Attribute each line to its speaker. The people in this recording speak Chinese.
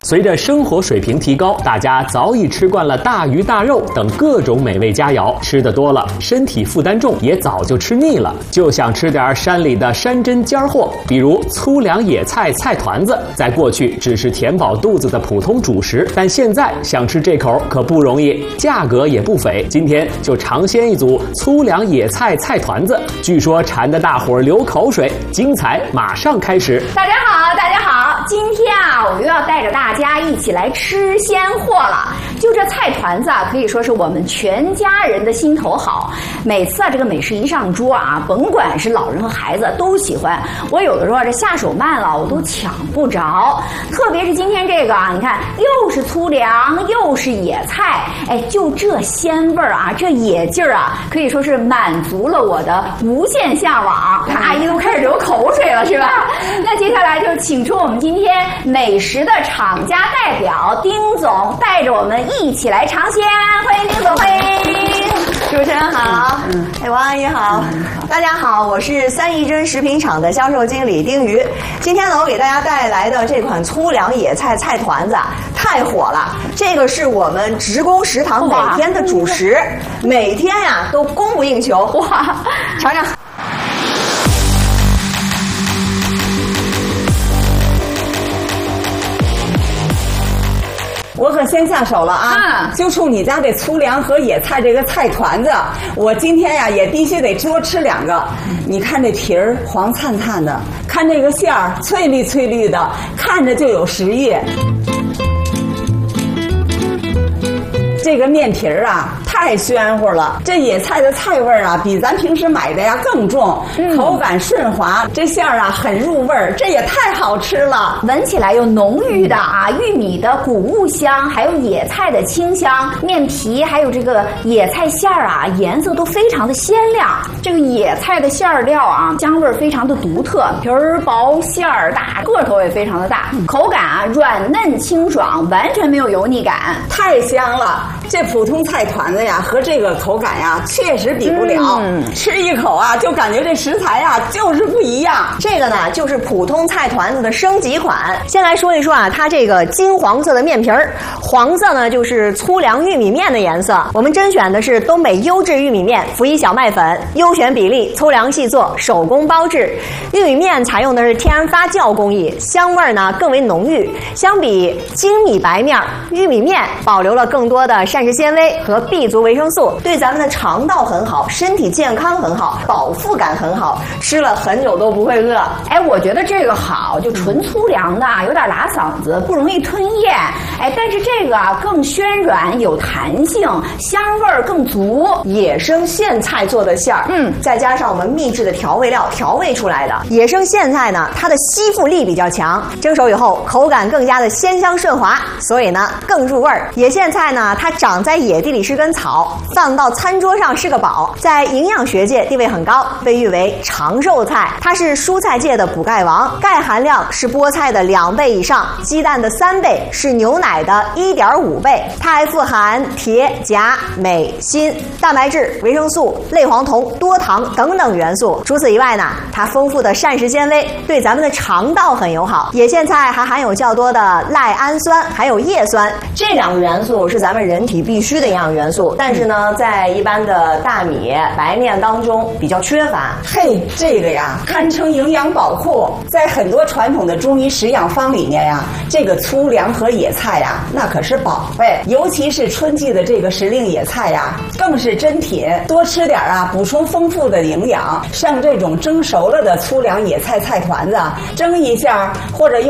Speaker 1: 随着生活水平提高，大家早已吃惯了大鱼大肉等各种美味佳肴，吃得多了，身体负担重，也早就吃腻了，就想吃点山里的山珍尖货，比如粗粮野菜菜团子。在过去只是填饱肚子的普通主食，但现在想吃这口可不容易，价格也不菲。今天就尝鲜一组粗粮野菜菜团子，据说馋得大伙儿流口水，精彩马上开始。
Speaker 2: 大家好，大家好，今天我又要带着大家一起来吃鲜货了。就这菜团子可以说是我们全家人的心头好。每次这个美食一上桌甭管是老人和孩子都喜欢。我有的时候这下手慢了，我都抢不着。特别是今天这个你看，又是粗粮，又是野菜，就这鲜味儿这野劲儿可以说是满足了我的无限向往。阿姨都开始流口水了，是吧？那接下来就请出我们今天美食的厂家代表丁总，带着我们一起来尝鲜。欢迎丁总，欢迎。
Speaker 3: 主持人好，王阿姨好，大家好，我是三义珍食品厂的销售经理丁瑜。今天呢，我给大家带来的这款粗粮野菜菜团子太火了，这个是我们职工食堂每天的主食，每天都供不应求。哇，尝尝。
Speaker 4: 我可先下手了就冲你家这粗粮和野菜这个菜团子，我今天也必须得多吃2个。你看这皮儿黄灿灿的，看这个馅儿翠绿翠绿的，看着就有食欲。这个面皮儿太暄乎了，这野菜的菜味儿比咱平时买的更重，口感顺滑，这馅儿很入味儿，这也太好吃了。
Speaker 2: 闻起来有浓郁的玉米的谷物香，还有野菜的清香，面皮还有这个野菜馅儿颜色都非常的鲜亮。这个野菜的馅儿料香味儿非常的独特，皮儿薄馅儿大，个头也非常的大，口感软嫩清爽，完全没有油腻感，
Speaker 4: 太香了。这普通菜团子和这个口感确实比不了，吃一口就感觉这食材就是不一样。
Speaker 3: 这个呢就是普通菜团子的升级款。先来说一说它这个金黄色的面皮儿，黄色呢就是粗粮玉米面的颜色。我们甄选的是东北优质玉米面，辅以小麦粉，优选比例，粗粮细做，手工包制。玉米面采用的是天然发酵工艺，香味呢更为浓郁。相比精米白面，玉米面保留了更多的膳食纤维和 B 族维生素，对咱们的肠道很好，身体健康很好，饱腹感很好，吃了很久都不会饿。
Speaker 2: 我觉得这个好，就纯粗粮的有点拉嗓子，不容易吞咽。但是这个更暄软有弹性，香味儿更足，
Speaker 3: 野生苋菜做的馅儿，再加上我们秘制的调味料调味出来的。野生苋菜呢，它的吸附力比较强，蒸熟以后口感更加的鲜香顺滑，所以呢更入味儿。野苋菜呢，它长在野地里是根草，放到餐桌上是个宝，在营养学界地位很高，被誉为长寿菜。它是蔬菜界的补钙王，钙含量是菠菜的2倍以上，鸡蛋的3倍，是牛奶的1.5倍。它还富含铁、钾、镁、锌、蛋白质、维生素、类黄酮、多糖等等元素。除此以外呢，它丰富的膳食纤维对咱们的肠道很友好。野苋菜还含有较多的赖氨酸，还有叶酸，这2个元素是咱们人体必须的营养元素，但是呢，在一般的大米、白面当中比较缺乏。
Speaker 4: 这个堪称营养宝库，在很多传统的中医食养方里面这个粗粮和野菜那可是宝贝，尤其是春季的这个时令野菜更是珍品，多吃点补充丰富的营养。像这种蒸熟了的粗粮野菜菜团子，蒸一下或者用